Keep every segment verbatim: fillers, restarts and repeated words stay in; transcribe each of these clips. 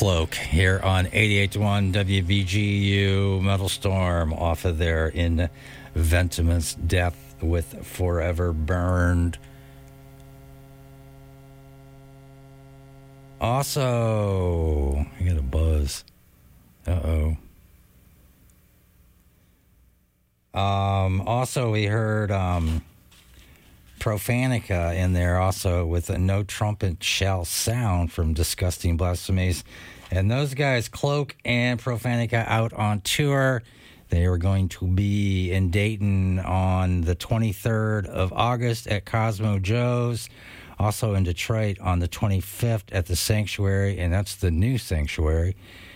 Cloak here on eighty-eight point one W B G U Metal Storm off of there in Ventimous Death with Forever Burned. Also, I got a buzz. Uh-oh. Um, also, we heard um, Profanica in there also with a No Trumpet Shall Sound from Disgusting Blasphemies. And those guys, Cloak and Profanica, out on tour. They are going to be in Dayton on the twenty-third of August at Cosmo Joe's. Also in Detroit on the twenty-fifth at the Sanctuary, and that's the new Sanctuary.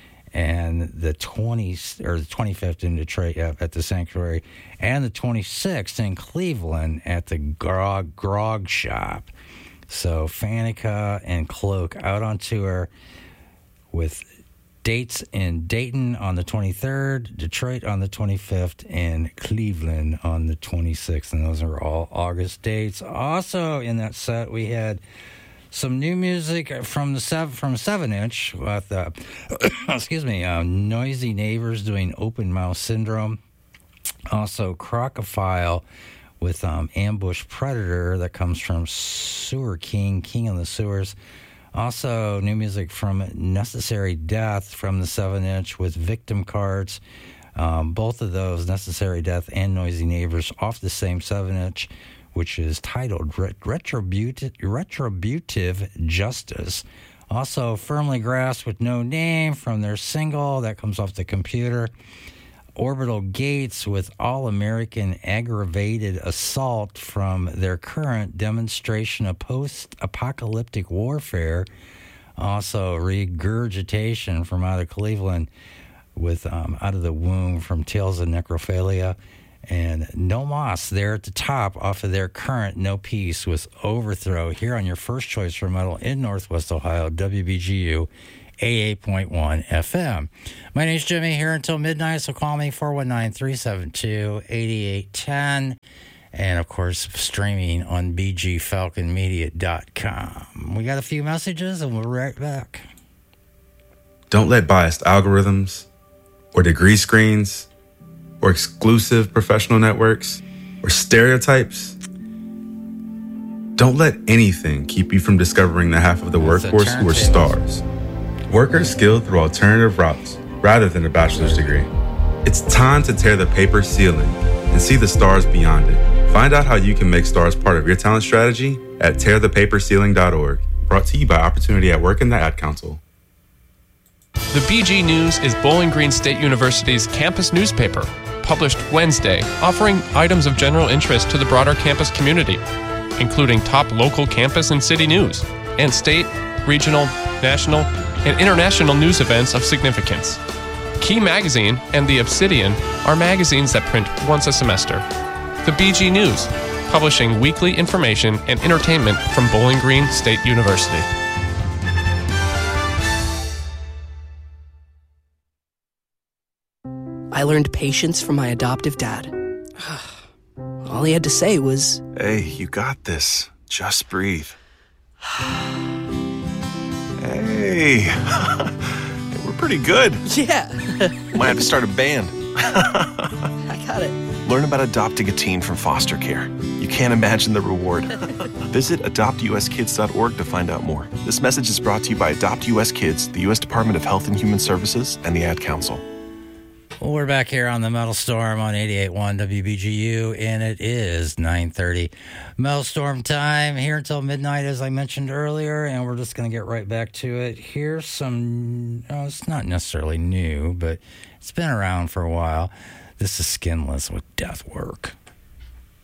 And the twentieth or the twenty-fifth in Detroit yeah, at the Sanctuary, and the twenty-sixth in Cleveland at the Grog Grog Shop. So Fanica and Cloak out on tour with dates in Dayton on the twenty-third, Detroit on the twenty-fifth, and Cleveland on the twenty-sixth. And those are all August dates. Also in that set, we had some new music from the seven, from seven inch with, uh, excuse me, uh, Noisy Neighbors doing Open Mouth Syndrome. Also, Crocophile with um, Ambush Predator that comes from Sewer King, King of the Sewers. Also, new music from Necessary Death from the seven inch with Victim Cards. Um, both of those, Necessary Death and Noisy Neighbors, off the same seven inch, which is titled Retributive, Retributive Justice. Also, Firmly Grasped with No Name from their single that comes off the computer. Orbital Gates with All American Aggravated Assault from their current demonstration of post-apocalyptic warfare. Also, Regurgitation from out of Cleveland with um, Out of the Womb from Tales of Necrophilia. And No Moss there at the top off of their current No Peace with Overthrow here on your first choice for metal in Northwest Ohio, W B G U eighty-eight point one F M. My name's Jimmy here until midnight, so call me four one nine, three seven two, eight eight one zero. And, of course, streaming on b g falcon media dot com. We got a few messages, and we'll be right back. Don't let biased algorithms or degree screens or exclusive professional networks or stereotypes. Don't let anything keep you from discovering the half of the That's workforce who are stars. Workers skilled through alternative routes rather than a bachelor's degree. It's time to tear the paper ceiling and see the stars beyond it. Find out how you can make stars part of your talent strategy at tear the paper ceiling dot org. Brought to you by Opportunity at Work and the Ad Council. The B G News is Bowling Green State University's campus newspaper, published Wednesday, offering items of general interest to the broader campus community, including top local campus and city news, and state, regional, national, and international news events of significance. Key Magazine and The Obsidian are magazines that print once a semester. The B G News, publishing weekly information and entertainment from Bowling Green State University. I learned patience from my adoptive dad. All he had to say was, "Hey, you got this. Just breathe." Hey, we're pretty good. Yeah. Might have to start a band. I got it. Learn about adopting a teen from foster care. You can't imagine the reward. Visit adopt u s kids dot org to find out more. This message is brought to you by Adopt U S Kids, the U S Department of Health and Human Services, and the Ad Council. Well, we're back here on the Metal Storm on eighty-eight point one W B G U, and it is nine thirty. Metal Storm time here until midnight, as I mentioned earlier, and we're just going to get right back to it. Here's some, oh, it's not necessarily new, but it's been around for a while. This is Skinless with Death Work.